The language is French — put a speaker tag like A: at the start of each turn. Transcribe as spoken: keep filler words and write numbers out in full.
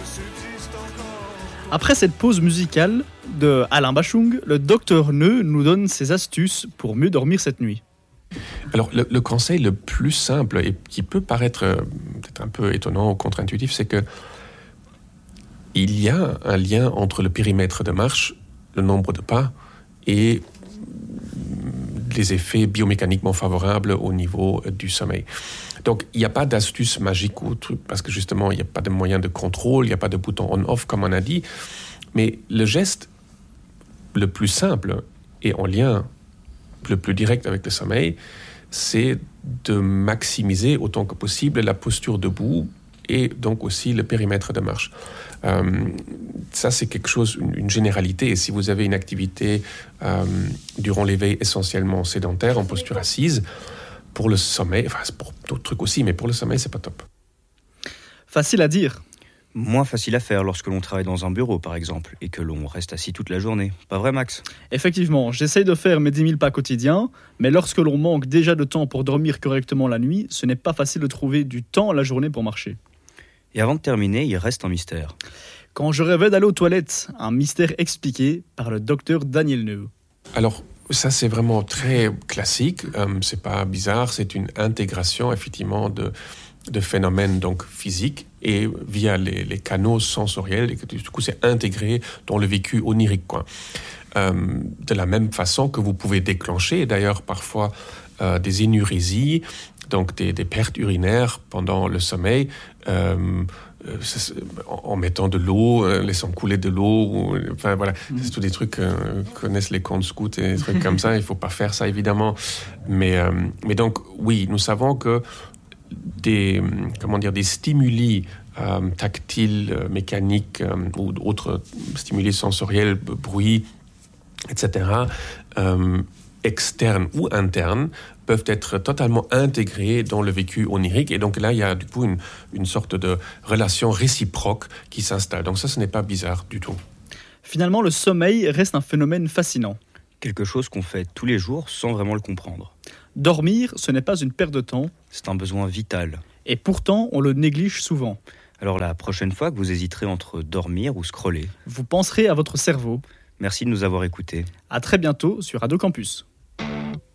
A: Après cette pause musicale de Alain Bachung, le docteur Neu nous donne ses astuces pour mieux dormir cette nuit.
B: Alors, le, le conseil le plus simple et qui peut paraître euh, peut-être un peu étonnant ou contre-intuitif, c'est que il y a un lien entre le périmètre de marche, le nombre de pas et les effets biomécaniquement favorables au niveau du sommeil. Donc, il n'y a pas d'astuce magique ou truc, parce que justement, il n'y a pas de moyen de contrôle, il n'y a pas de bouton on-off, comme on a dit. Mais le geste le plus simple et en lien le plus direct avec le sommeil, c'est de maximiser autant que possible la posture debout et donc aussi le périmètre de marche. Euh, ça, c'est quelque chose, une, une généralité. Et si vous avez une activité euh, durant l'éveil essentiellement sédentaire, en posture assise, pour le sommeil, enfin pour d'autres trucs aussi, mais pour le sommeil, c'est pas top.
A: Facile à dire.
C: Moins facile à faire lorsque l'on travaille dans un bureau, par exemple, et que l'on reste assis toute la journée. Pas vrai, Max ?
A: Effectivement, j'essaye de faire mes dix mille pas quotidiens, mais lorsque l'on manque déjà de temps pour dormir correctement la nuit, ce n'est pas facile de trouver du temps la journée pour marcher.
C: Et avant de terminer, il reste un mystère.
A: Quand je rêvais d'aller aux toilettes, un mystère expliqué par le docteur Daniel Neu.
B: Alors, ça, c'est vraiment très classique. Euh, c'est pas bizarre. C'est une intégration, effectivement, de, de phénomènes donc, physiques et via les, les canaux sensoriels. Et que, du coup, c'est intégré dans le vécu onirique, quoi. Euh, de la même façon que vous pouvez déclencher, d'ailleurs, parfois, euh, des énurésies, donc des, des pertes urinaires pendant le sommeil, euh, en mettant de l'eau, euh, laissant couler de l'eau, ou, enfin voilà, mmh. c'est tous des trucs euh, que connaissent les camps de scouts et des trucs comme ça. Il faut pas faire ça évidemment, mais euh, mais donc oui, nous savons que des comment dire des stimuli euh, tactiles, euh, mécaniques euh, ou d'autres stimuli sensoriels, bruit, et cetera. Euh, externes ou internes, peuvent être totalement intégrés dans le vécu onirique. Et donc là, il y a du coup une, une sorte de relation réciproque qui s'installe. Donc ça, ce n'est pas bizarre du tout.
A: Finalement, le sommeil reste un phénomène fascinant.
C: Quelque chose qu'on fait tous les jours sans vraiment le comprendre.
A: Dormir, ce n'est pas une perte de temps.
C: C'est un besoin vital.
A: Et pourtant, on le néglige souvent.
C: Alors la prochaine fois que vous hésiterez entre dormir ou scroller,
A: vous penserez à votre cerveau.
C: Merci de nous avoir écoutés.
A: À très bientôt sur Radio Campus.